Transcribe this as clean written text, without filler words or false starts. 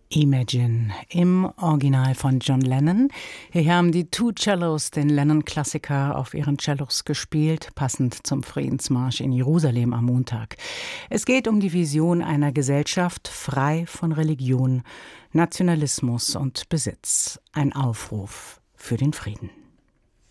Imagine im Original von John Lennon. Hier haben die Two Cellos den Lennon-Klassiker auf ihren Cellos gespielt, passend zum Friedensmarsch in Jerusalem am Montag. Es geht um die Vision einer Gesellschaft frei von Religion, Nationalismus und Besitz. Ein Aufruf für den Frieden.